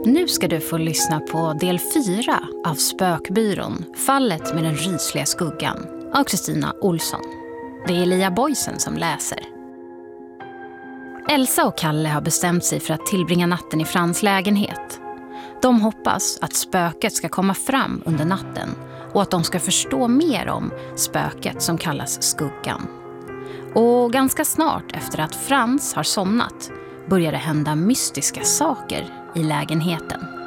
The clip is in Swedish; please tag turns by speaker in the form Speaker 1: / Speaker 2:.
Speaker 1: Nu ska du få lyssna på del 4 av Spökbyrån, fallet med den rysliga skuggan av Kristina Olsson. Det är Lia Boysen som läser. Elsa och Kalle har bestämt sig för att tillbringa natten i Frans lägenhet. De hoppas att spöket ska komma fram under natten och att de ska förstå mer om spöket som kallas skuggan. Och ganska snart efter att Frans har somnat börjar det hända mystiska saker i lägenheten.